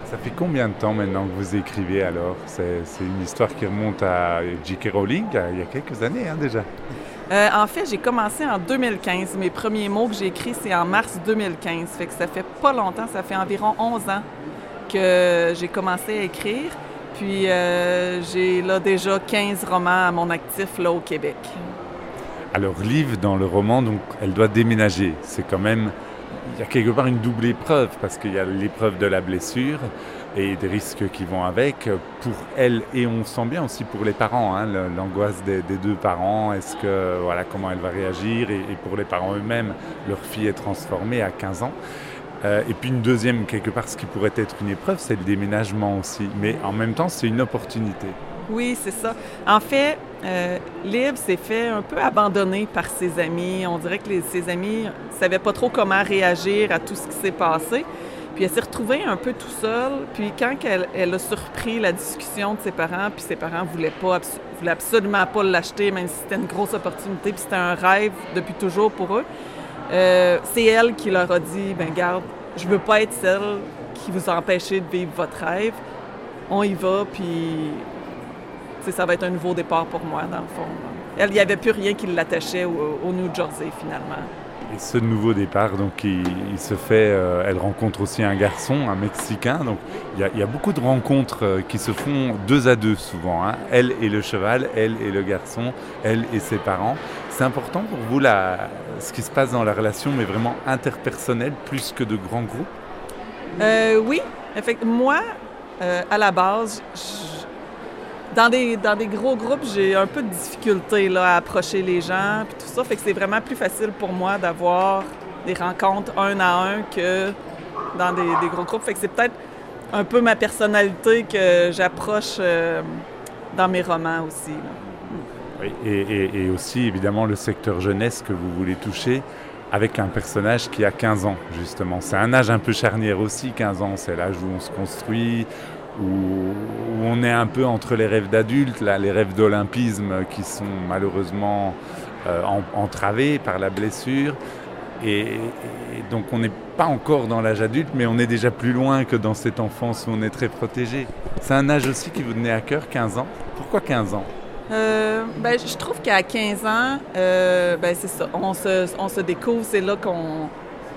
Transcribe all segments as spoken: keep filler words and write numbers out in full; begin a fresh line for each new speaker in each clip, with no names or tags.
Ça fait combien de temps maintenant que vous écrivez alors? C'est, c'est une histoire qui remonte à J K. Rowling, il y a quelques années hein, déjà.
Euh, en fait, j'ai commencé en deux mille quinze. Mes premiers mots que j'ai écrits, c'est en mars deux mille quinze. Fait que ça fait pas longtemps, ça fait environ onze ans que j'ai commencé à écrire. Puis euh, j'ai là déjà quinze romans à mon actif là au Québec.
Alors Liv, dans le roman, donc, elle doit déménager. C'est quand même, il y a quelque part une double épreuve parce qu'il y a l'épreuve de la blessure et des risques qui vont avec pour elle et on sent bien aussi pour les parents, hein, l'angoisse des, des deux parents. Est-ce que voilà comment elle va réagir et, et pour les parents eux-mêmes, leur fille est transformée à quinze ans. Euh, et puis une deuxième, quelque part, ce qui pourrait être une épreuve, c'est le déménagement aussi. Mais en même temps, c'est une opportunité.
Oui, c'est ça. En fait, euh, Liv s'est fait un peu abandonner par ses amis. On dirait que les, ses amis ne savaient pas trop comment réagir à tout ce qui s'est passé. Puis elle s'est retrouvée un peu tout seule. Puis quand elle, elle a surpris la discussion de ses parents, puis ses parents ne voulaient, pas, voulaient absolument pas l'acheter, même si c'était une grosse opportunité, puis c'était un rêve depuis toujours pour eux, Euh, c'est elle qui leur a dit « ben garde, je veux pas être celle qui vous empêche de vivre votre rêve. On y va, puis ça va être un nouveau départ pour moi, dans le fond. » Elle, il n'y avait plus rien qui l'attachait au, au New Jersey, finalement.
Et ce nouveau départ, donc, il, il se fait... Euh, elle rencontre aussi un garçon, un Mexicain. Donc, il y a, il y a beaucoup de rencontres euh, qui se font deux à deux, souvent. Hein. Elle et le cheval, elle et le garçon, elle et ses parents. C'est important pour vous, la, ce qui se passe dans la relation, mais vraiment interpersonnelle, plus que de grands groupes?
Euh, oui. Effectivement, moi, euh, à la base, je, dans, des, dans des gros groupes, j'ai un peu de difficulté là, à approcher les gens, puis tout ça. Fait que c'est vraiment plus facile pour moi d'avoir des rencontres un à un que dans des, des gros groupes. Fait que c'est peut-être un peu ma personnalité que j'approche euh, dans mes romans aussi, là.
Oui, et, et, et aussi, évidemment, le secteur jeunesse que vous voulez toucher avec un personnage qui a quinze ans, justement. C'est un âge un peu charnière aussi, quinze ans. C'est l'âge où on se construit, où, où on est un peu entre les rêves d'adultes, là, les rêves d'olympisme qui sont malheureusement euh, en, entravés par la blessure. Et, et donc, on n'est pas encore dans l'âge adulte, mais on est déjà plus loin que dans cette enfance où on est très protégé. C'est un âge aussi qui vous tenait à cœur, quinze ans. Pourquoi quinze ans?
Euh, ben, je trouve qu'à quinze ans, euh, ben, c'est ça, on se, on se découvre, c'est là qu'on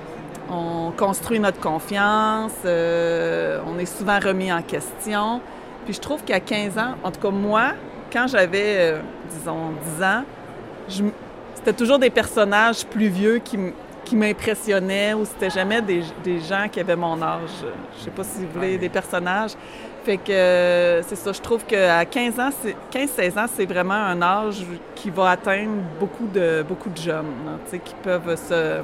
on construit notre confiance, euh, on est souvent remis en question. Puis je trouve qu'à quinze ans, en tout cas moi, quand j'avais, euh, disons, dix ans, je, c'était toujours des personnages plus vieux qui, qui m'impressionnaient ou c'était jamais des, des gens qui avaient mon âge. Je sais pas si vous voulez, des personnages. Fait que euh, c'est ça, je trouve qu'à quinze ans, quinze seize ans, c'est vraiment un âge qui va atteindre beaucoup de, beaucoup de jeunes, tu sais, qui peuvent se...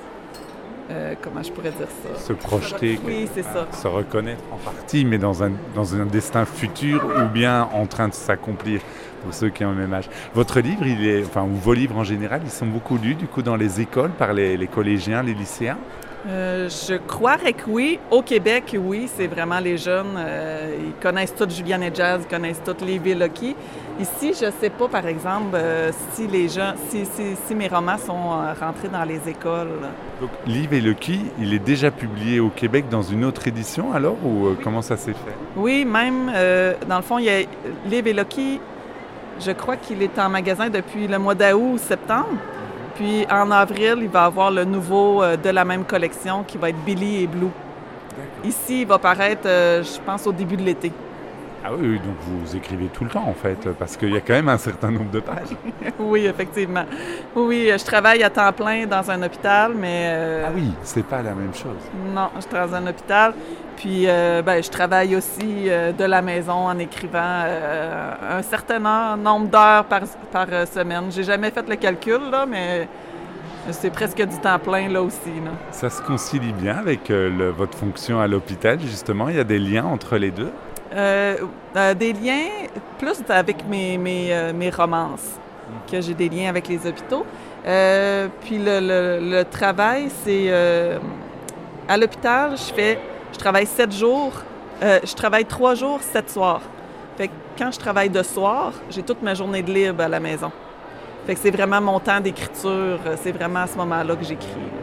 Euh, comment je pourrais dire ça?
Se projeter,
oui, c'est ça.
Se reconnaître en partie, mais dans un, dans un destin futur ou bien en train de s'accomplir pour ceux qui ont le même âge. Votre livre, il est, enfin, ou vos livres en général, ils sont beaucoup lus du coup dans les écoles par les, les collégiens, les lycéens?
Euh, je croirais que oui. Au Québec, oui, c'est vraiment les jeunes. Euh, ils connaissent toutes Juliane et Jazz, ils connaissent toutes Liv et Lucky. Ici, je ne sais pas, par exemple, euh, si les gens, si, si, si mes romans sont euh, rentrés dans les écoles.
Donc, Liv et Lucky, il est déjà publié au Québec dans une autre édition, alors, ou euh, comment ça s'est fait?
Oui, même, euh, dans le fond, il y a Liv et Lucky, je crois qu'il est en magasin depuis le mois d'août ou septembre. Puis en avril, il va avoir le nouveau euh, de la même collection qui va être Billy et Blue. Ici, il va paraître, euh, je pense, au début de l'été.
Ah oui, oui, donc vous écrivez tout le temps en fait, parce qu'il y a quand même un certain nombre de pages.
Oui, effectivement. Oui, je travaille à temps plein dans un hôpital, mais... Euh,
ah oui, c'est pas la même chose.
Non, je travaille dans un hôpital. Puis, euh, ben, je travaille aussi euh, de la maison en écrivant euh, un certain nombre d'heures par, par semaine. J'ai jamais fait le calcul, là, mais c'est presque du temps plein, là aussi. Là.
Ça se concilie bien avec euh, le, votre fonction à l'hôpital, justement? Il y a des liens entre les deux?
Euh, euh, des liens plus avec mes, mes, euh, mes romances, que j'ai des liens avec les hôpitaux. Euh, puis le, le, le travail, c'est... Euh, à l'hôpital, je fais... Je travaille sept jours. Euh, je travaille trois jours, sept soirs. Fait que quand je travaille de soir, j'ai toute ma journée de libre à la maison. Fait que c'est vraiment mon temps d'écriture. C'est vraiment à ce moment-là que j'écris.